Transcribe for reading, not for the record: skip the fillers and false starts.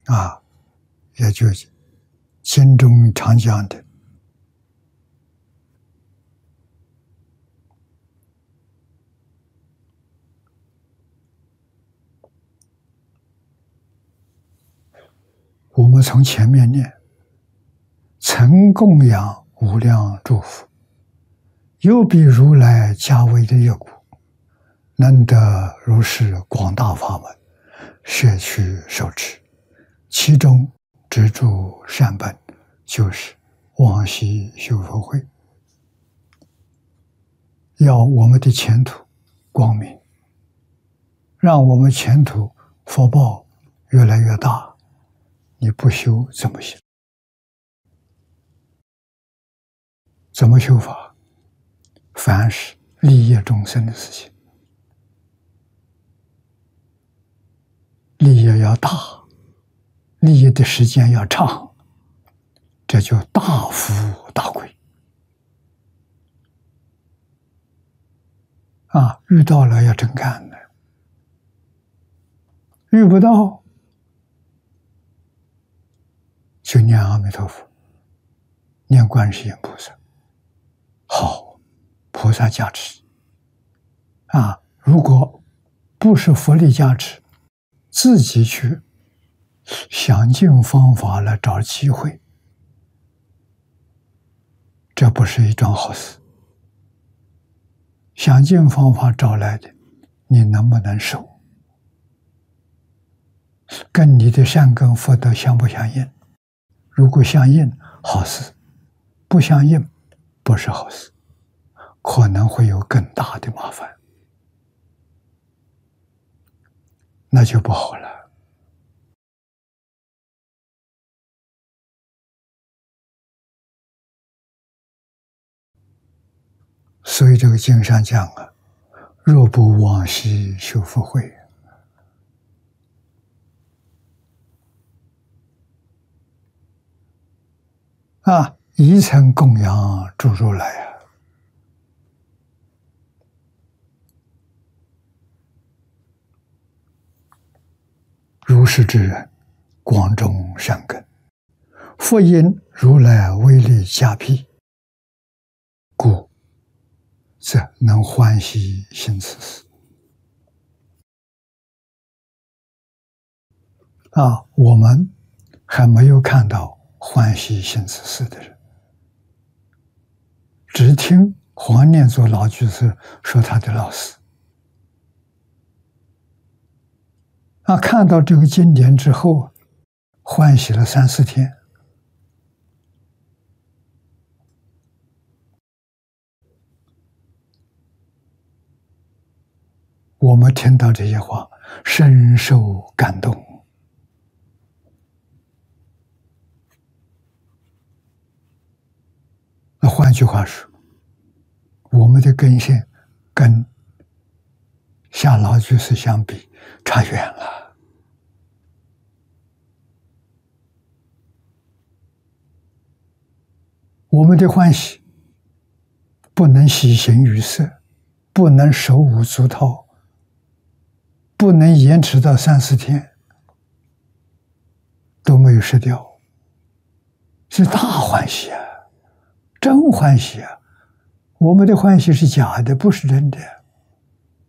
啊，也就是经中常讲的我们从前面念，曾供养无量诸佛，又比如来加为的业故，能得如是广大法门，摄取受持，其中执著善本，就是往昔修佛会，要我们的前途光明，让我们前途福报越来越大。你不修怎么行？怎么修法？凡是利益众生的事情，利益要大，利益的时间要长，这就大富大贵啊！遇到了要真干的，遇不到就念阿弥陀佛，念观世音菩萨，好，菩萨加持啊！如果不是佛力加持，自己去想尽方法来找机会，这不是一桩好事。想尽方法找来的，你能不能受？跟你的善根福德相不相应？如果相应，好事；不相应，不是好事，可能会有更大的麻烦，那就不好了。所以这个经上讲啊，若不往昔修福慧啊，宜曾供养诸如来啊。如是之人，广种善根，复因如来威力加庇，故则能欢喜行此事。啊，我们还没有看到欢喜行此事的人，只听黄念祖老居士说他的老师。看到这个经典之后，欢喜了3、4天。我们听到这些话，深受感动。那换句话说，我们的根性跟夏老居士相比差远了。我们的欢喜不能喜形于色，不能手舞足蹈，不能延迟到3、4天，都没有失掉，是大欢喜啊，真欢喜啊！我们的欢喜是假的，不是真的。